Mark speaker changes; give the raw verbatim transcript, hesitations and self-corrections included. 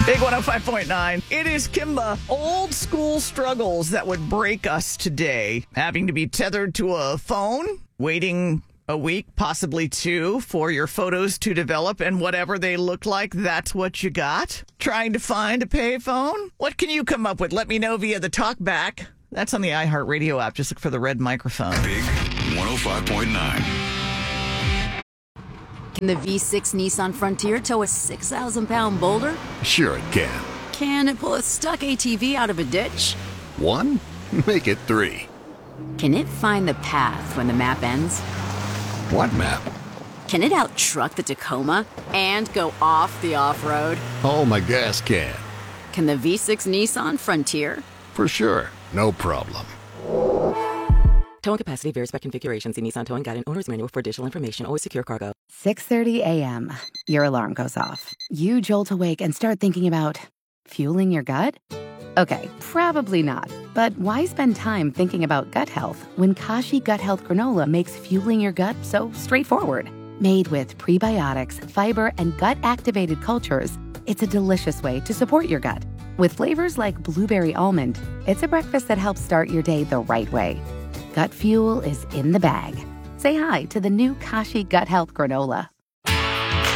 Speaker 1: Big one oh five point nine. It is Kimba. Old school struggles that would break us today. Having to be tethered to a phone, waiting a week, possibly two, for your photos to develop, and whatever they look like, that's what you got. Trying to find a payphone? What can you come up with? Let me know via the talkback. That's on the iHeartRadio app. Just look for the red microphone.
Speaker 2: Big one oh five point nine.
Speaker 3: Can the V six Nissan Frontier tow a six thousand pound boulder?
Speaker 4: Sure it can.
Speaker 3: Can it pull a stuck A T V out of a ditch?
Speaker 4: One? Make it three.
Speaker 3: Can it find the path when the map ends?
Speaker 4: What map?
Speaker 3: Can it out-truck the Tacoma and go off the off-road?
Speaker 4: Oh, my gas can.
Speaker 3: Can the V six Nissan Frontier?
Speaker 4: For sure. No problem.
Speaker 5: Towing capacity varies by configuration. See Nissan Towing Guide and Owner's Manual for additional information. Always secure cargo.
Speaker 6: six thirty a.m. Your alarm goes off. You jolt awake and start thinking about fueling your gut? Okay, probably not. But why spend time thinking about gut health when Kashi Gut Health Granola makes fueling your gut so straightforward? Made with prebiotics, fiber, and gut-activated cultures, it's a delicious way to support your gut. With flavors like blueberry almond, it's a breakfast that helps start your day the right way. Gut fuel is in the bag. Say hi to the new Kashi Gut Health Granola.